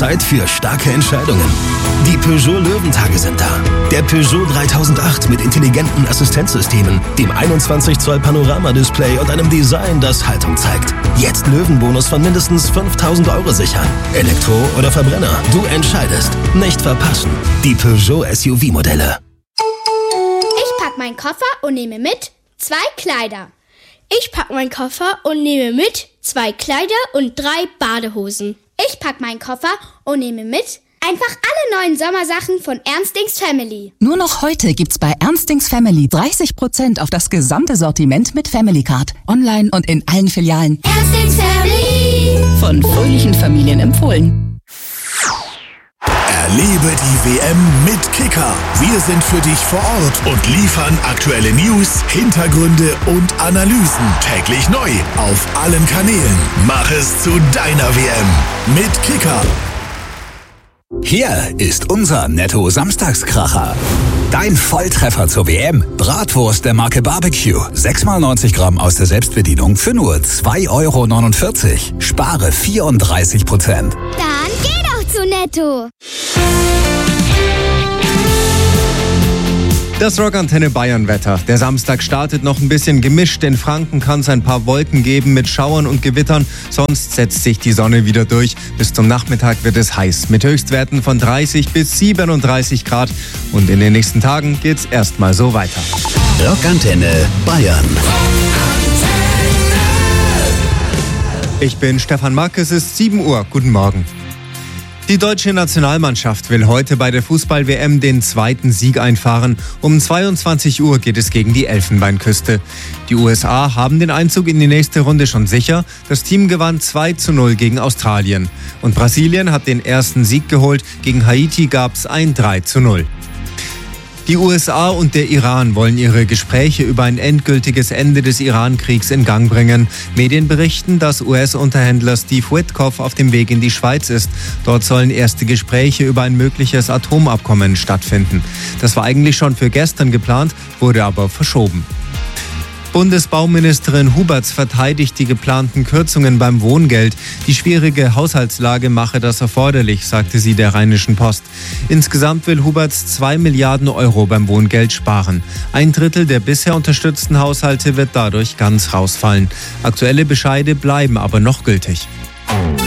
Zeit für starke Entscheidungen. Die Peugeot Löwentage sind da. Der Peugeot 3008 mit intelligenten Assistenzsystemen, dem 21 Zoll Panoramadisplay und einem Design, das Haltung zeigt. Jetzt Löwenbonus von mindestens 5.000 € sichern. Elektro oder Verbrenner, du entscheidest. Nicht verpassen. Die Peugeot SUV-Modelle. Ich pack meinen Koffer und nehme mit 2 Kleider. Ich pack meinen Koffer und nehme mit 2 Kleider und 3 Badehosen. Ich pack meinen Koffer und nehme mit einfach alle neuen Sommersachen von Ernstings Family. Nur noch heute gibt's bei Ernstings Family 30% auf das gesamte Sortiment mit Family Card. Online und in allen Filialen. Ernstings Family. Von fröhlichen Familien empfohlen. Erlebe die WM mit Kicker. Wir sind für dich vor Ort und liefern aktuelle News, Hintergründe und Analysen. Täglich neu auf allen Kanälen. Mach es zu deiner WM mit Kicker. Hier ist unser Netto-Samstagskracher. Dein Volltreffer zur WM. Bratwurst der Marke Barbecue. 6x90 Gramm aus der Selbstbedienung für nur 2,49 €. Spare 34%. Dann geh doch zu Netto. Das Rockantenne Bayern-Wetter. Der Samstag startet noch ein bisschen gemischt. In Franken kann es ein paar Wolken geben mit Schauern und Gewittern. Sonst setzt sich die Sonne wieder durch. Bis zum Nachmittag wird es heiß mit Höchstwerten von 30 bis 37 Grad. Und in den nächsten Tagen geht's erstmal so weiter. Rockantenne Bayern. Ich bin Stefan Mack, es ist 7 Uhr. Guten Morgen. Die deutsche Nationalmannschaft will heute bei der Fußball-WM den zweiten Sieg einfahren. Um 22 Uhr geht es gegen die Elfenbeinküste. Die USA haben den Einzug in die nächste Runde schon sicher. Das Team gewann 2:0 gegen Australien. Und Brasilien hat den ersten Sieg geholt. Gegen Haiti gab es ein 3:0. Die USA und der Iran wollen ihre Gespräche über ein endgültiges Ende des Iran-Kriegs in Gang bringen. Medien berichten, dass US-Unterhändler Steve Witkoff auf dem Weg in die Schweiz ist. Dort sollen erste Gespräche über ein mögliches Atomabkommen stattfinden. Das war eigentlich schon für gestern geplant, wurde aber verschoben. Bundesbauministerin Huberts verteidigt die geplanten Kürzungen beim Wohngeld. Die schwierige Haushaltslage mache das erforderlich, sagte sie der Rheinischen Post. Insgesamt will Huberts 2 Milliarden € beim Wohngeld sparen. 1/3 der bisher unterstützten Haushalte wird dadurch ganz rausfallen. Aktuelle Bescheide bleiben aber noch gültig.